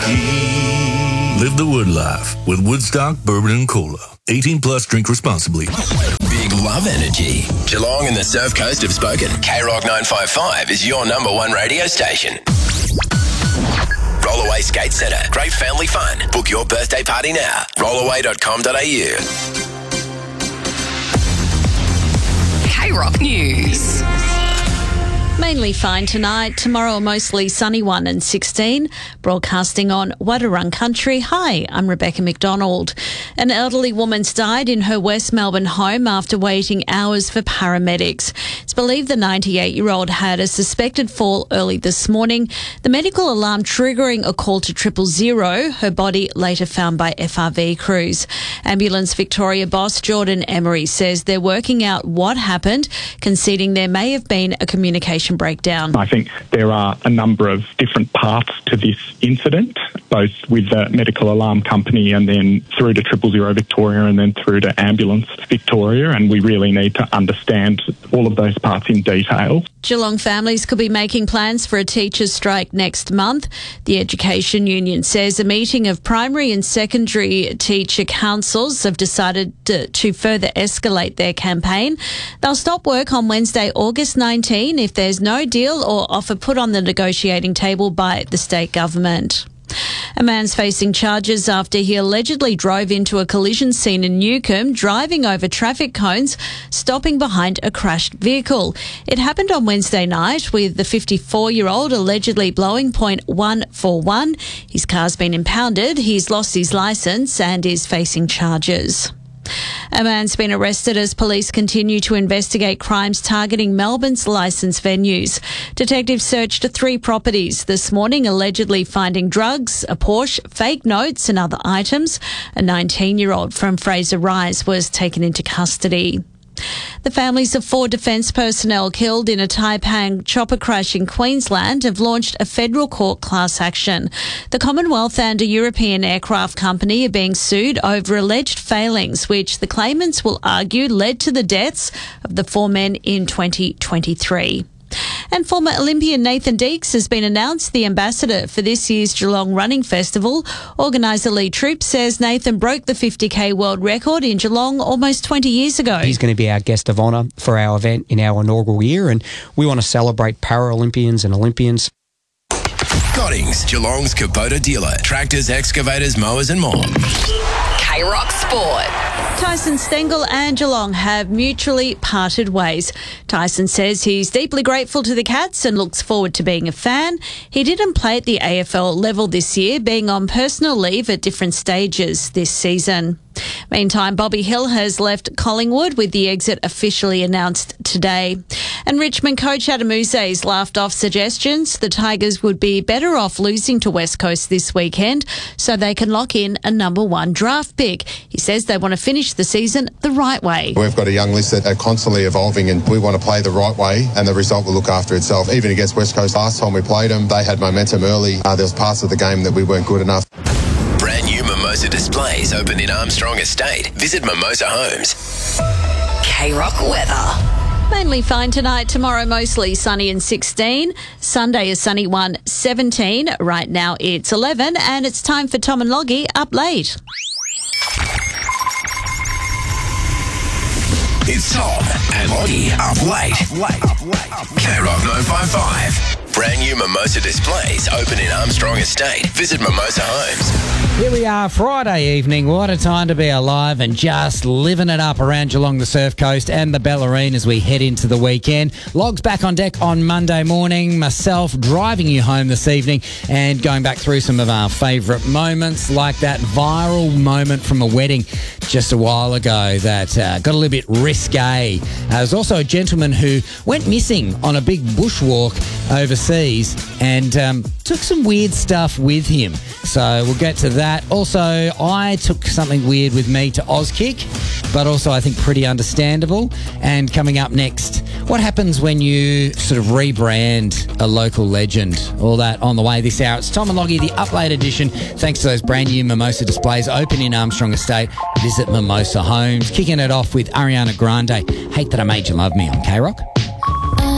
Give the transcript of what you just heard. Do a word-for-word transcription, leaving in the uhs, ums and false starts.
Live the Wood life with Woodstock Bourbon and Cola. eighteen plus, drink responsibly. Big love energy. Geelong and the Surf Coast have spoken. K Rock nine five five is your number one radio station. Rollaway Skate Centre. Great family fun. Book your birthday party now. rollaway dot com dot a u. K Rock News. Mainly fine tonight. Tomorrow a mostly sunny one and sixteen. Broadcasting on Wadawurrung Country. Hi, I'm Rebecca McDonald. An elderly woman's died in her West Melbourne home after waiting hours for paramedics. It's believed the ninety-eight-year-old had a suspected fall early this morning. The medical alarm triggering a call to triple zero. Her body later found by F R V crews. Ambulance Victoria boss Jordan Emery says they're working out what happened, conceding there may have been a communication breakdown. I think there are a number of different paths to this incident, both with the medical alarm company and then through to Triple Zero Victoria and then through to Ambulance Victoria, and we really need to understand all of those parts in detail. Geelong families could be making plans for a teachers' strike next month. The Education Union says a meeting of primary and secondary teacher councils have decided to, to further escalate their campaign. They'll stop work on Wednesday, August nineteenth if there's no deal or offer put on the negotiating table by the state government. A man's facing charges after he allegedly drove into a collision scene in Newcombe, driving over traffic cones, stopping behind a crashed vehicle. It happened on Wednesday night, with the fifty-four-year-old allegedly blowing point one four one. His car's been impounded, he's lost his licence and is facing charges. A man's been arrested as police continue to investigate crimes targeting Melbourne's licensed venues. Detectives searched three properties this morning, allegedly finding drugs, a Porsche, fake notes and other items. A nineteen-year-old from Fraser Rise was taken into custody. The families of four defence personnel killed in a Taipang chopper crash in Queensland have launched a federal court class action. The Commonwealth and a European aircraft company are being sued over alleged failings, which the claimants will argue led to the deaths of the four men in twenty twenty-three. And former Olympian Nathan Deeks has been announced the ambassador for this year's Geelong Running Festival. Organiser Lee Troop says Nathan broke the fifty K world record in Geelong almost twenty years ago. He's going to be our guest of honour for our event in our inaugural year, and we want to celebrate Paralympians and Olympians. Goddings, Geelong's Kubota dealer. Tractors, excavators, mowers and more. K Rock Sport. Tyson Stengel and Geelong have mutually parted ways. Tyson says he's deeply grateful to the Cats and looks forward to being a fan. He didn't play at the A F L level this year, being on personal leave at different stages this season. Meantime, Bobby Hill has left Collingwood with the exit officially announced today. And Richmond coach Adam Uze's laughed off suggestions the Tigers would be better off losing to West Coast this weekend so they can lock in a number one draft pick. He says they want to finish the season the right way. We've got a young list that are constantly evolving and we want to play the right way and the result will look after itself. Even against West Coast last time we played them, they had momentum early. Uh, there was parts of the game that we weren't good enough. Brand new Mimosa displays opened in Armstrong Estate. Visit Mimosa Homes. K Rock weather. Mainly fine tonight. Tomorrow mostly sunny and sixteen. Sunday a sunny one, seventeen. Right now it's eleven and it's time for Tom and Loggy Up Late. It's Tom and Loggy Up Late. K Rock nine five five. Brand new Mimosa displays open in Armstrong Estate. Visit Mimosa Homes. Here we are, Friday evening. What a time to be alive and just living it up around Geelong, the Surf Coast and the Bellarine as we head into the weekend. Logs back on deck on Monday morning. Myself driving you home this evening and going back through some of our favourite moments, like that viral moment from a wedding just a while ago that uh, got a little bit risque. Uh, there's also a gentleman who went missing on a big bushwalk overseas and um, took some weird stuff with him. So we'll get to that. Also, I took something weird with me to Auskick, but also I think pretty understandable. And coming up next, what happens when you sort of rebrand a local legend? All that on the way this hour. It's Tom and Loggy, the Up Late edition. Thanks to those brand new Mimosa displays open in Armstrong Estate. Visit Mimosa Homes. Kicking it off with Ariana Grande. Hate That I Made You Love Me on K Rock.